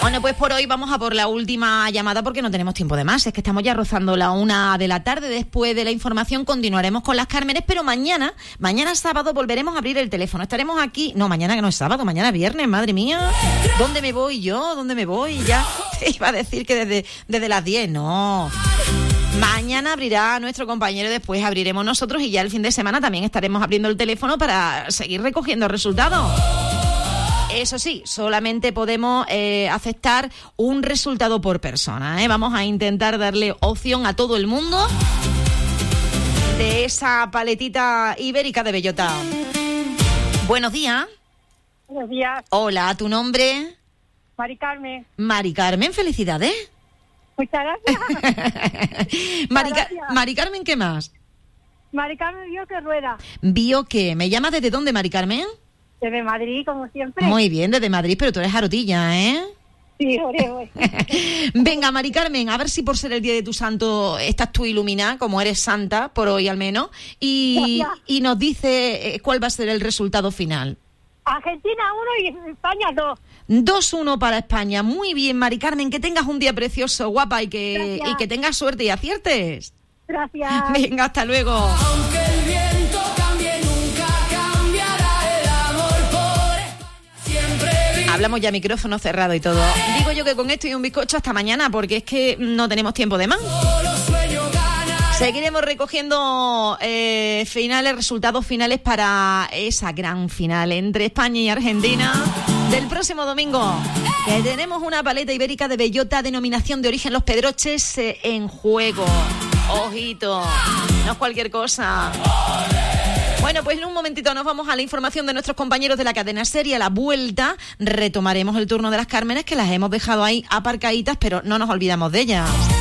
Bueno, pues por hoy vamos a por la última llamada porque no tenemos tiempo de más. Es que estamos ya rozando la 1 de la tarde. Después de la información continuaremos con las Cármenes, pero mañana sábado volveremos a abrir el teléfono. Estaremos aquí, no, mañana que no es sábado, mañana es viernes, madre mía. ¿Dónde me voy yo? ¿Dónde me voy? Ya te iba a decir que desde las 10, no. Mañana abrirá nuestro compañero, después abriremos nosotros y ya el fin de semana también estaremos abriendo el teléfono para seguir recogiendo resultados. Eso sí, solamente podemos aceptar un resultado por persona, ¿eh? Vamos a intentar darle opción a todo el mundo de esa paletita ibérica de bellota. Buenos días. Buenos días. Hola, ¿tu nombre? Mari Carmen. Mari Carmen, felicidades. Muchas gracias. Mari Carmen, ¿qué más? Mari Carmen vio que rueda. ¿Vio qué? ¿Me llamas desde dónde, Mari Carmen? Desde Madrid, como siempre. Muy bien, desde Madrid, pero tú eres jarotilla, ¿eh? Sí, voy. Venga, Mari Carmen, a ver si por ser el día de tu santo estás tú iluminada, como eres santa, por hoy al menos, y nos dice cuál va a ser el resultado final. Argentina 1 y España 2. 2-1 para España. Muy bien, Mari Carmen, que tengas un día precioso, guapa, y que tengas suerte y aciertes. Gracias. Venga, hasta luego. Aunque el viento cambie, nunca cambiará el amor por España. Siempre Hablamos ya micrófono cerrado y todo. Digo yo que con esto y un bizcocho hasta mañana, porque es que no tenemos tiempo de más. Seguiremos recogiendo resultados finales para esa gran final entre España y Argentina del próximo domingo. Que tenemos una paleta ibérica de bellota, denominación de origen Los Pedroches, en juego. Ojito, no es cualquier cosa. Bueno, pues en un momentito nos vamos a la información de nuestros compañeros de la cadena SER. A la vuelta retomaremos el turno de las Cármenes, que las hemos dejado ahí aparcaditas, pero no nos olvidamos de ellas.